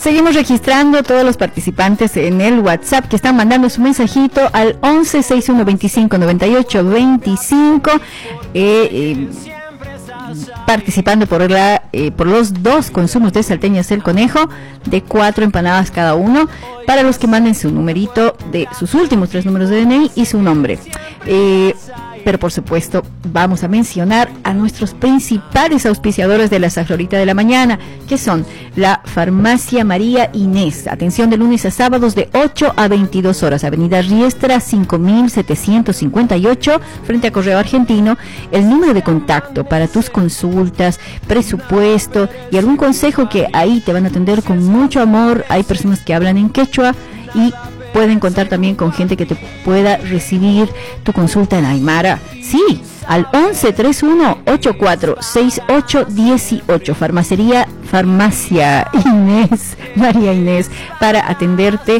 Seguimos registrando todos los participantes en el WhatsApp que están mandando su mensajito al 11 61 25 98 25, participando por los 2 consumos de salteñas el conejo, de 4 empanadas cada uno, para los que manden su numerito de sus últimos 3 números de DNI y su nombre. Pero por supuesto vamos a mencionar a nuestros principales auspiciadores de la Sajlorita de la Mañana, que son la Farmacia María Inés. Atención de lunes a sábados de 8 a 22 horas, Avenida Riestra 5758, frente a Correo Argentino. El número de contacto para tus consultas, presupuesto y algún consejo, que ahí te van a atender con mucho amor. Hay personas que hablan en quechua y pueden contar también con gente que te pueda recibir tu consulta en aymara. Sí, al 11 31 84 68 18. Farmacia Inés, María Inés, para atenderte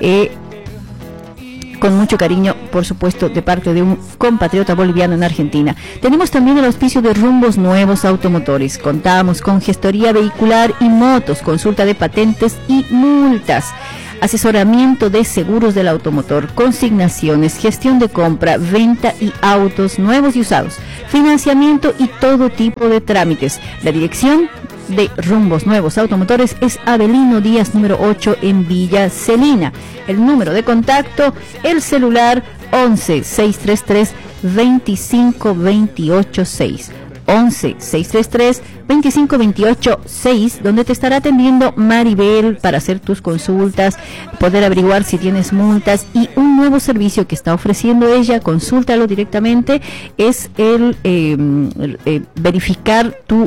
con mucho cariño, por supuesto, de parte de un compatriota boliviano en Argentina. Tenemos también el auspicio de Rumbos Nuevos Automotores. Contamos con gestoría vehicular y motos, consulta de patentes y multas, asesoramiento de seguros del automotor, consignaciones, gestión de compra, venta y autos nuevos y usados, financiamiento y todo tipo de trámites. La dirección de Rumbos Nuevos Automotores es Avelino Díaz número 8 en Villa Celina. El número de contacto, el celular 11 633 25 28 6. 11 633 25 28 6, donde te estará atendiendo Maribel para hacer tus consultas, poder averiguar si tienes multas, y un nuevo servicio que está ofreciendo ella, consúltalo directamente, es el verificar tu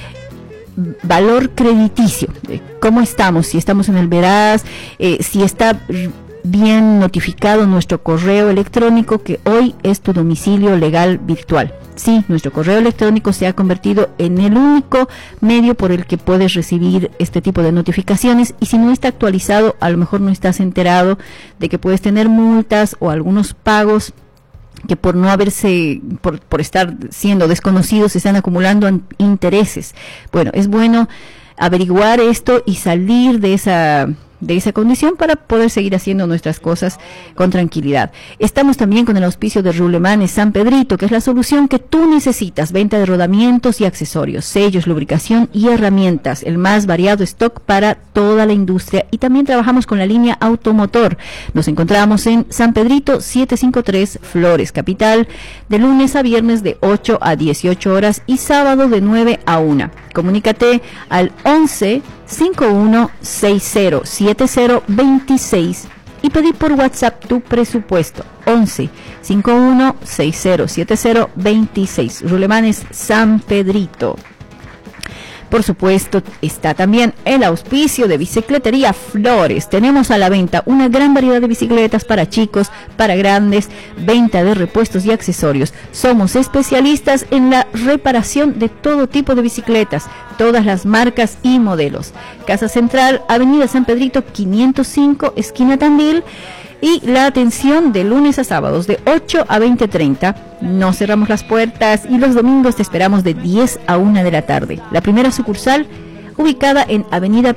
valor crediticio, cómo estamos, si estamos en el Veraz, si está bien notificado nuestro correo electrónico, que hoy es tu domicilio legal virtual. Sí, nuestro correo electrónico se ha convertido en el único medio por el que puedes recibir este tipo de notificaciones, y si no está actualizado, a lo mejor no estás enterado de que puedes tener multas o algunos pagos que por no haberse, por estar siendo desconocidos, se están acumulando intereses. Bueno, es bueno averiguar esto y salir de esa condición para poder seguir haciendo nuestras cosas con tranquilidad. Estamos también con el auspicio de Rulemanes San Pedrito, que es la solución que tú necesitas: venta de rodamientos y accesorios, sellos, lubricación y herramientas, el más variado stock para toda la industria. Y también trabajamos con la línea automotor. Nos encontramos en San Pedrito 753 Flores, capital, de lunes a viernes de 8 a 18 horas y sábado de 9 a 1. Comunícate al 11 51 60 70 26 y pedí por WhatsApp tu presupuesto. 11 51 60 70 26. Rulemanes San Pedrito. Por supuesto, está también el auspicio de Bicicletería Flores. Tenemos a la venta una gran variedad de bicicletas para chicos, para grandes, venta de repuestos y accesorios. Somos especialistas en la reparación de todo tipo de bicicletas, todas las marcas y modelos. Casa Central, Avenida San Pedrito 505, esquina Tandil. Y la atención de lunes a sábados de 8 a 20:30. No cerramos las puertas, y los domingos te esperamos de 10 a 1 de la tarde. La primera sucursal, ubicada en Avenida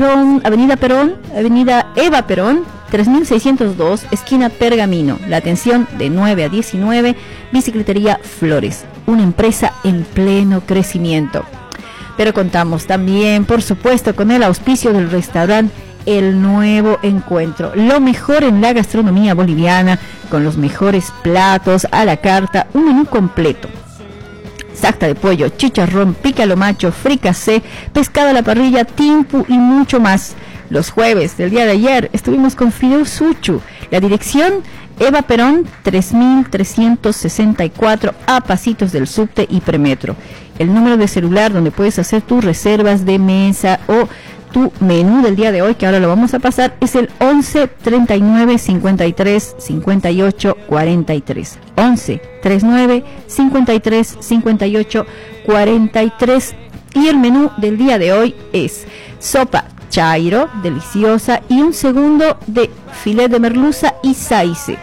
Eva Perón, 3602, esquina Pergamino. La atención de 9 a 19, Bicicletería Flores, una empresa en pleno crecimiento. Pero contamos también, por supuesto, con el auspicio del restaurante El Nuevo Encuentro, lo mejor en la gastronomía boliviana, con los mejores platos a la carta, un menú completo: sacta de pollo, chicharrón, pícalo macho, fricasé, pescado a la parrilla, timpu y mucho más. Los jueves del día de ayer estuvimos con Fideo Suchu. La dirección, Eva Perón 3364, a pasitos del subte y premetro. El número de celular donde puedes hacer tus reservas de mesa o tu menú del día de hoy, que ahora lo vamos a pasar, es el 11 39 53 58 43. 11 39 53 58 43. Y el menú del día de hoy es sopa chairo, deliciosa, y un segundo de filet de merluza y saice.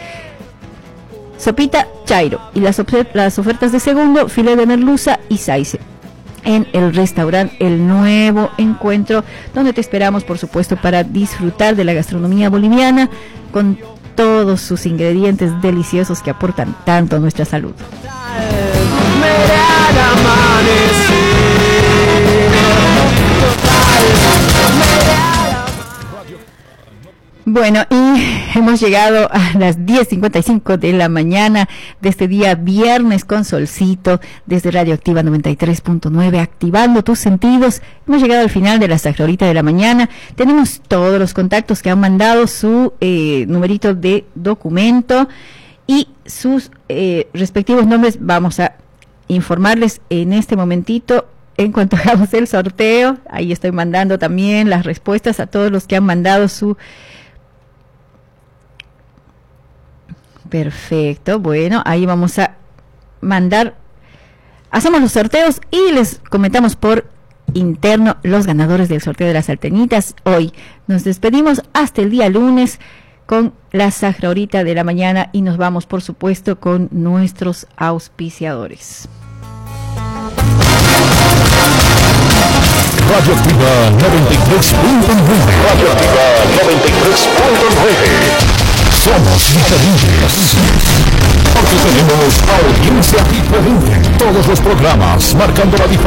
Sopita chairo y las ofertas de segundo, filet de merluza y saice. en el restaurante El Nuevo Encuentro, donde te esperamos, por supuesto, para disfrutar de la gastronomía boliviana con todos sus ingredientes deliciosos que aportan tanto a nuestra salud. Bueno, y hemos llegado a las 10:55 de la mañana de este día viernes con solcito desde Radioactiva 93.9, activando tus sentidos. Hemos llegado al final de la Sagrorita de la mañana. Tenemos todos los contactos que han mandado su numerito de documento y sus respectivos nombres. Vamos a informarles en este momentito. En cuanto hagamos el sorteo, ahí estoy mandando también las respuestas a todos los que han mandado su... Perfecto, bueno, ahí vamos a mandar, hacemos los sorteos y les comentamos por interno los ganadores del sorteo de las salteñitas. Hoy nos despedimos hasta el día lunes con la Sagrorita de la mañana y nos vamos, por supuesto, con nuestros auspiciadores. Radioactiva 93.9. Radioactiva 93.9. Somos diferentes, porque tenemos audiencia diferente. Todos los programas marcando la diferencia.